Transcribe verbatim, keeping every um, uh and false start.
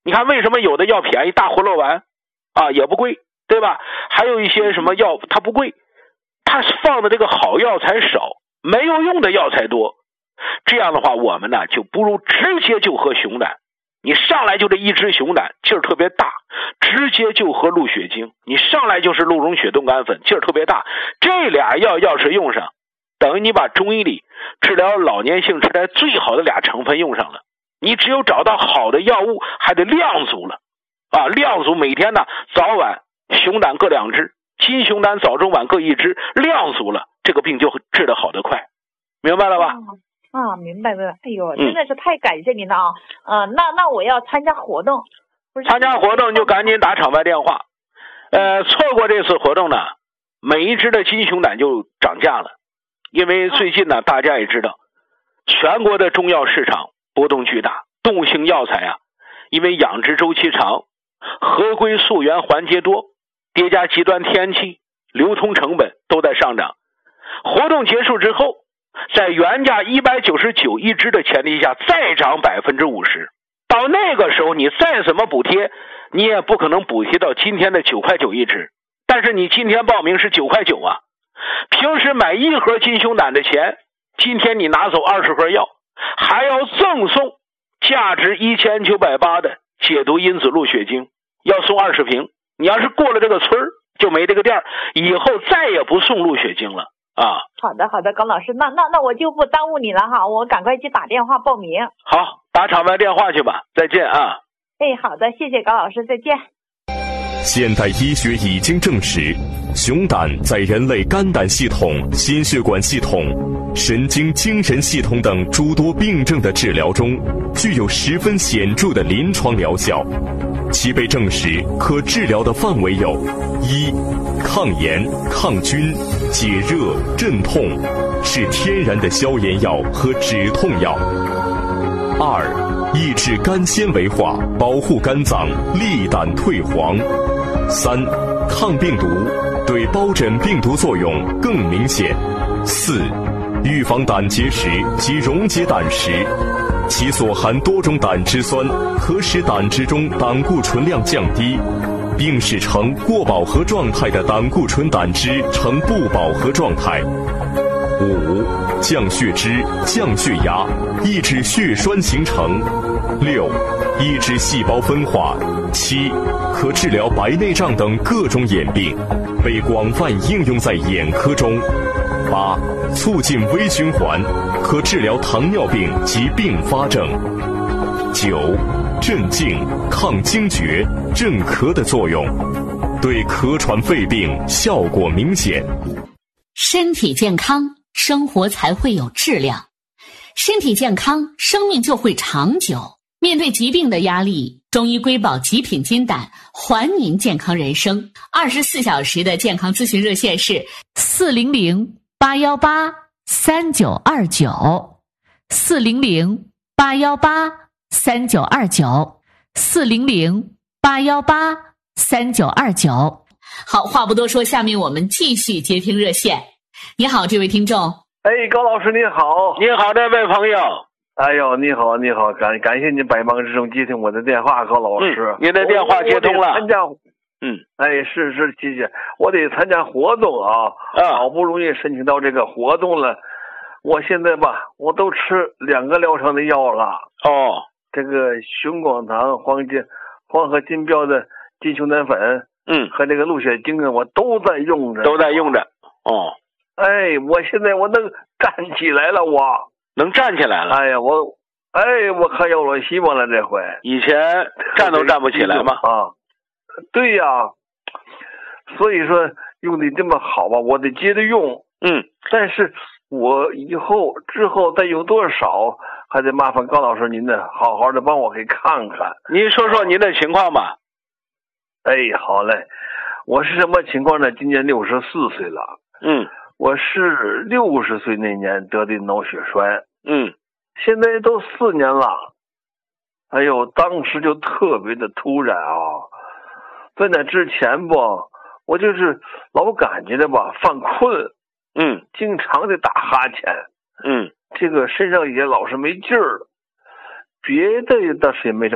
你看为什么有的药便宜，大活络丸啊也不贵，对吧？还有一些什么药它不贵，它放的这个好药材少，没有用的药材多。这样的话我们呢就不如直接就喝熊胆。你上来就这一支熊胆劲儿特别大，直接就喝鹿血精，你上来就是鹿茸血冻干粉劲儿特别大。这俩药要是用上，等于你把中医里治疗老年性痴呆最好的俩成分用上了。你只有找到好的药物还得量足了啊，量足每天呢早晚熊胆各两支，金熊胆早中晚各一支，量足了这个病就治得好得快，明白了吧？ 嗯啊，明白了。哎呦，真的是太感谢您了啊！嗯、呃，那那我要参加活动， 参加活动就赶紧打场外电话。呃，错过这次活动呢，每一支的金熊胆就涨价了，因为最近呢，大家也知道，全国的中药市场波动巨大，动物性药材啊，因为养殖周期长，合规溯源环节多，叠加极端天气，流通成本都在上涨。活动结束之后，在原价一百九十九一支的前提下再涨 百分之五十， 到那个时候你再怎么补贴，你也不可能补贴到今天的九块九一支。但是你今天报名是九块九啊，平时买一盒金熊胆的钱，今天你拿走二十盒药，还要赠送价值一千九百八的解毒因子鹿血精，要送二十瓶。你要是过了这个村就没这个店，以后再也不送鹿血精了啊。 好的好的，高老师，那那那我就不耽误你了哈，我赶快去打电话报名。 好，打场外电话去吧，再见啊。 哎，好的，谢谢高老师，再见。 现代医学已经证实，熊胆在人类肝胆系统、心血管系统、神经精神系统等诸多病症的治疗中具有十分显著的临床疗效。其被证实可治疗的范围有：一、抗炎、抗菌、解热、镇痛，是天然的消炎药和止痛药；二、抑制肝纤维化，保护肝脏，利胆退黄；三、抗病毒，对疱疹病毒作用更明显；四、预防胆结石及溶解胆石，其所含多种胆汁酸可使胆汁中胆固醇量降低，并使呈过饱和状态的胆固醇胆汁呈不饱和状态。五、降血脂、降血压，抑制血栓形成。六、抑制细胞分化。七、可治疗白内障等各种眼病，被广泛应用在眼科中。八、促进微循环，可治疗糖尿病及并发症。九、镇静、抗惊厥、镇咳的作用，对咳喘肺病效果明显。 身体健康，生活才会有质量；身体健康，生命就会长久。面对疾病的压力，中医瑰宝极品金胆还您健康人生。二十四小时的健康咨询热线是四零零八幺八三九二九，四零零八幺八三九二九，四零零八幺八三九二九。好，话不多说，下面我们继续接听热线。你好，这位听众。 哎，高老师你好。 你好，这位朋友。 哎呦，你好，你好，感感谢你百忙之中接听我的电话，高老师。 嗯、您的电话接通了。 参加， 嗯， 哎，是是，谢谢。我得参加活动啊， 啊， 好不容易申请到这个活动了。我现在吧，我都吃两个疗程的药了。 哦， 这个熊广堂、黄金、黄河金标的金熊胆粉， 嗯，和这个鹿血精啊，我都在用着， 都在用着。哦， 哎，我现在我能站起来了，我。 能站起来了， 哎呀，我，哎，我可有了希望了，这回。 以前站都站不起来嘛。 啊，对呀，所以说用的这么好吧，我得接着用。 嗯， 但是我以后之后再用多少，还得麻烦高老师您呢，好好的帮我给看看。 您说说您的情况吧。 哎，好嘞，我是什么情况呢？今年六十四岁了。 嗯， 我是六十岁那年得的脑血栓。 嗯， 现在都四年了，哎呦，当时就特别的突然啊！在那之前吧，我就是老感觉的吧犯困， 嗯， 经常的打哈欠， 嗯， 这个身上也老是没劲儿，别的倒是也没什么。